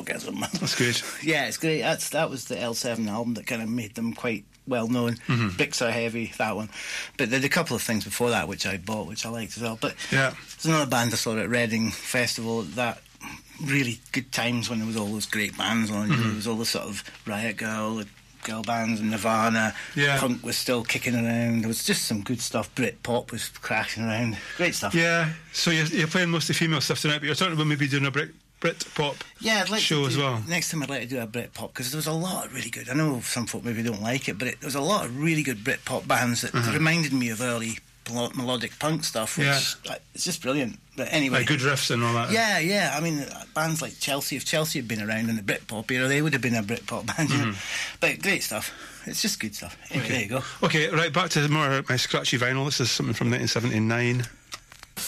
orgasm. That's good. Yeah, it's great. That was the L7 album that kind of made them quite well known. Bricks Are Heavy, that one. But there's a couple of things before that which I bought, which I liked as well. But there's another band I saw at Reading Festival that really good times when there was all those great bands on. There was all the sort of Riot Girl bands and Nirvana. Punk was still kicking around. There was just some good stuff. Britpop was crashing around. Great stuff. Yeah. So you're playing mostly female stuff tonight, but you're talking about maybe doing a Britpop I'd like show as well. Next time I'd like to do a Britpop, because there was a lot of really good. I know some folk maybe don't like it, but there was a lot of really good Britpop bands that reminded me of early melodic punk stuff, which it's just brilliant. But anyway, like good riffs and all that. Yeah. I mean, bands like Chelsea, if Chelsea had been around in the Britpop era, they would have been a Britpop band, you know? But great stuff. It's just good stuff. Anyway, there you go. Okay, right, back to more my scratchy vinyl. This is something from 1979.